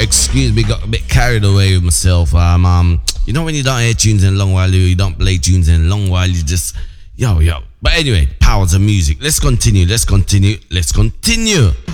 excuse me, got a bit carried away with myself. You know when you don't hear tunes in a long while, you don't play tunes in a long while, you just yo. But anyway, powers of music. Let's continue.